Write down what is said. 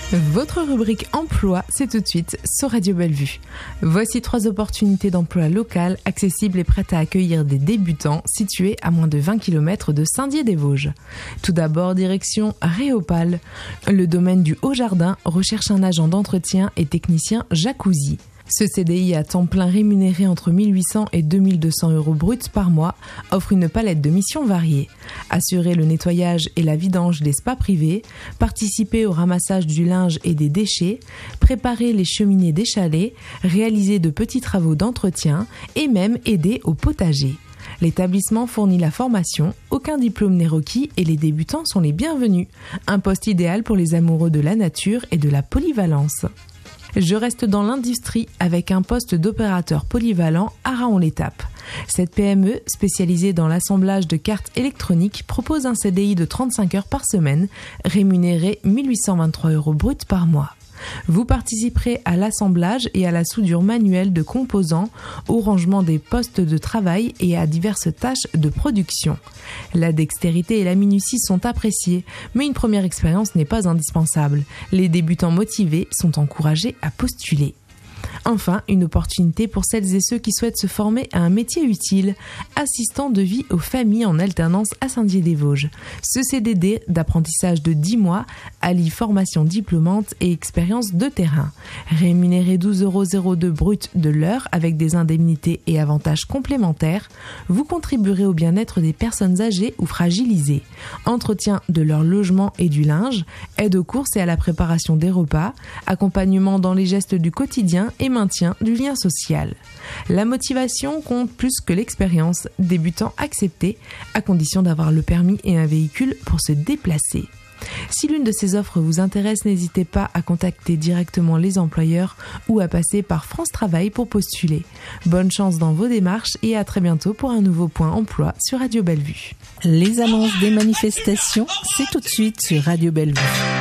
Votre rubrique emploi, c'est tout de suite sur Radio Bellevue. Voici 3 opportunités d'emploi locales, accessibles et prêtes à accueillir des débutants situés à moins de 20 km de Saint-Dié-des-Vosges. Tout d'abord, direction Réopal. Le domaine du Haut-Jardin recherche un agent d'entretien et technicien jacuzzi. Ce CDI à temps plein rémunéré entre 1800 et 2200 € bruts par mois offre une palette de missions variées. Assurer le nettoyage et la vidange des spas privés, participer au ramassage du linge et des déchets, préparer les cheminées des chalets, réaliser de petits travaux d'entretien et même aider au potager. L'établissement fournit la formation, aucun diplôme n'est requis et les débutants sont les bienvenus. Un poste idéal pour les amoureux de la nature et de la polyvalence. Je reste dans l'industrie avec un poste d'opérateur polyvalent à Raon-l'Étape. Cette PME, spécialisée dans l'assemblage de cartes électroniques, propose un CDI de 35 heures par semaine, rémunéré 1823 € bruts par mois. Vous participerez à l'assemblage et à la soudure manuelle de composants, au rangement des postes de travail et à diverses tâches de production. La dextérité et la minutie sont appréciées, mais une première expérience n'est pas indispensable. Les débutants motivés sont encouragés à postuler. Enfin, une opportunité pour celles et ceux qui souhaitent se former à un métier utile, assistant de vie aux familles en alternance à Saint-Dié-des-Vosges. Ce CDD d'apprentissage de 10 mois allie formation diplômante et expérience de terrain. Rémunéré 12,02 € brut de l'heure avec des indemnités et avantages complémentaires, vous contribuerez au bien-être des personnes âgées ou fragilisées. Entretien de leur logement et du linge, aide aux courses et à la préparation des repas, accompagnement dans les gestes du quotidien et maintien du lien social. La motivation compte plus que l'expérience, débutant accepté, à condition d'avoir le permis et un véhicule pour se déplacer. Si l'une de ces offres vous intéresse, n'hésitez pas à contacter directement les employeurs ou à passer par France Travail pour postuler. Bonne chance dans vos démarches et à très bientôt pour un nouveau point emploi sur Radio Bellevue. Les annonces des manifestations, c'est tout de suite sur Radio Bellevue.